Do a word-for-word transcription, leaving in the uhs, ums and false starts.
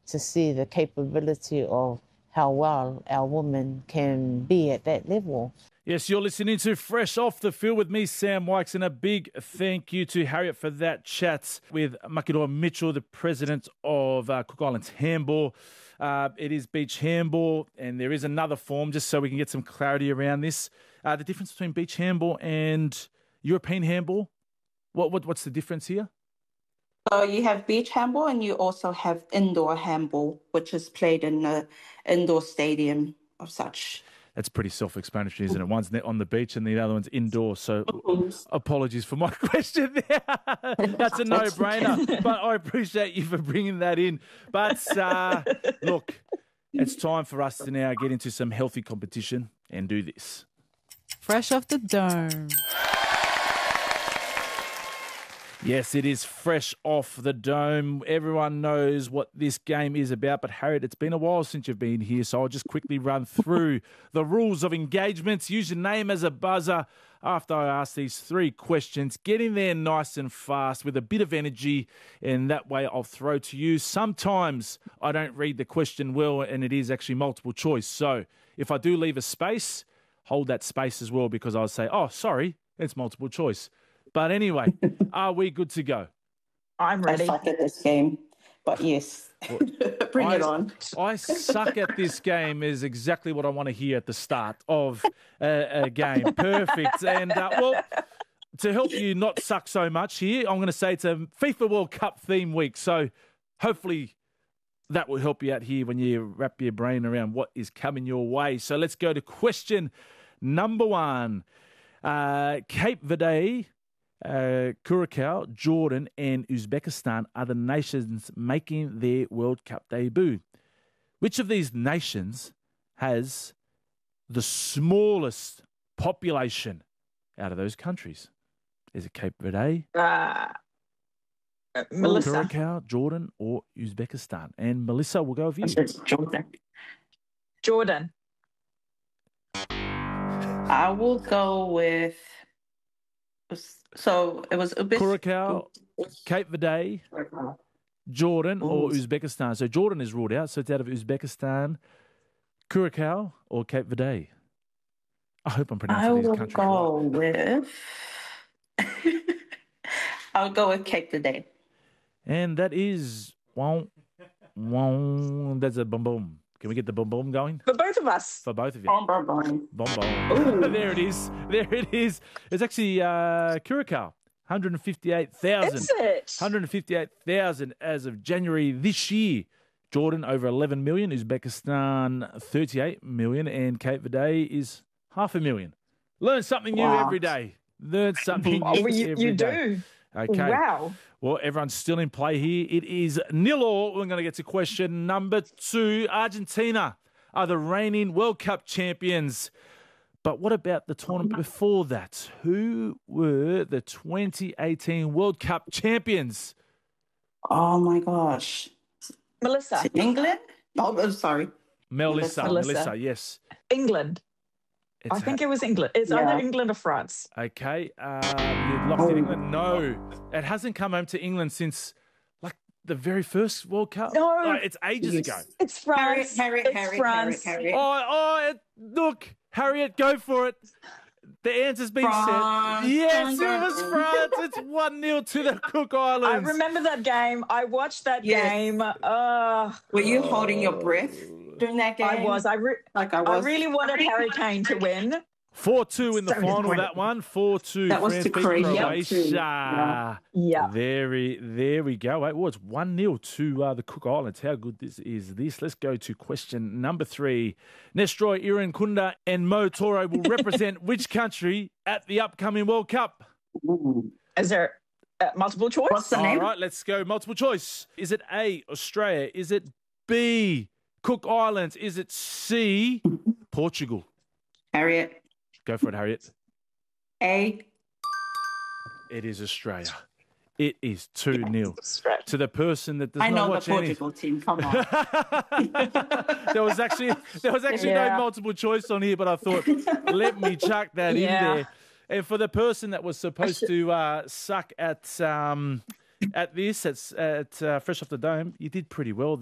to see the capability of how well our women can be at that level. Yes, you're listening to Fresh Off the Field with me, Sam Wykes, and a big thank you to Harriet for that chat with Makiroa Mitchell, the president of uh, Cook Islands Handball. Uh, it is beach handball, and there is another form, just so we can get some clarity around this. Uh, the difference between beach handball and European handball, what, what what's the difference here? So you have beach handball and you also have indoor handball, which is played in an indoor stadium of such. That's pretty self-explanatory, isn't it? One's on the beach and the other one's indoors. So apologies for my question there. That's a no-brainer, but I appreciate you for bringing that in. But uh, look, it's time for us to now get into some healthy competition and do this. Fresh off the dome. Yes, it is fresh off the dome. Everyone knows what this game is about, but Harriet, it's been a while since you've been here, so I'll just quickly run through the rules of engagements. Use your name as a buzzer after I ask these three questions. Get in there nice and fast with a bit of energy, and that way I'll throw to you. Sometimes I don't read the question well, and it is actually multiple choice. So if I do leave a space, hold that space as well, because I'll say, oh, sorry, it's multiple choice. But anyway, are we good to go? I'm ready. I suck at this game, but yes, well, bring I, it on. I suck at this game is exactly what I want to hear at the start of a, a game. Perfect. And, uh, well, to help you not suck so much here, I'm going to say it's a FIFA World Cup theme week. So hopefully that will help you out here when you wrap your brain around what is coming your way. So let's go to question number one. Uh, Cape Verde... Uh, Curacao, Jordan and Uzbekistan are the nations making their World Cup debut. Which of these nations has the smallest population out of those countries? Is it Cape Verde, uh, uh, Melissa, Curacao, Jordan or Uzbekistan? And Melissa, we'll go with you. Jordan. Jordan. I will go with... So it was Uzbek- Curacao, Cape Verde, Jordan, or Ooh. Uzbekistan. So Jordan is ruled out, so it's out of Uzbekistan, Curacao, or Cape Verde. I hope I'm pronouncing I these will countries go right. with. I'll go with Cape Verde. And that is wow, wow. That's a boom boom. Can we get the boom boom going? For both of us. For both of you. Boom, boom, boom. Boom, boom. There it is. There it is. It's actually uh, Curacao. one hundred fifty-eight thousand. Is it? one hundred fifty-eight thousand as of January this year. Jordan over eleven million. Uzbekistan thirty-eight million. And Cape Verde is half a million. Learn something new Wow. every day. Learn something Oh, new well, you, every you day. do. Okay. Wow. Well, everyone's still in play here. It is nil all. We're going to get to question number two. Argentina are the reigning World Cup champions. But what about the tournament before that? Who were the twenty eighteen World Cup champions? Oh my gosh. Melissa. England? Oh, I'm sorry. Melissa. Melissa. Melissa, yes. England. It's I think it was England. It's Yeah. either England or France. Okay. Um, you locked in England? No. It hasn't come home to England since, like, the very first World Cup. No. Oh, it's ages Yes. ago. It's France. Harriet, it's Harriet, France. Harriet, Harriet. Oh, oh, it, look, Harriet, go for it. The answer's been France. said. Yes, it was France. It's one nil to the Cook I Islands. remember that game. I watched that Yes. game. Uh, Were you holding your breath during that game? I was. I, re- Like I I was. really wanted Harry Kane to win. four two in the So final, disappointed. that one. four two. That was France to beat Croatia, Croatia. too. Yeah. Yeah. There, we, there we go. Wait, well, it's one nil to uh, the Cook Islands. How good this is this? Let's go to question number three. Nestroy Irankunda and Mo Toro will represent which country at the upcoming World Cup? Ooh. Is there uh, multiple choice? What's the All name? right, let's go. Multiple choice. Is it A, Australia? Is it B, Cook Islands? Is it C, Portugal? Harriet. Go for it, Harriet. A. It is Australia. It is two nil to the person that does I not know the watch any. Portugal team. Come on. there was actually there was actually Yeah. no multiple choice on here, but I thought let me chuck that Yeah. in there. And for the person that was supposed to uh, suck at um, at this at, at uh, Fresh Off the Dome, you did pretty well.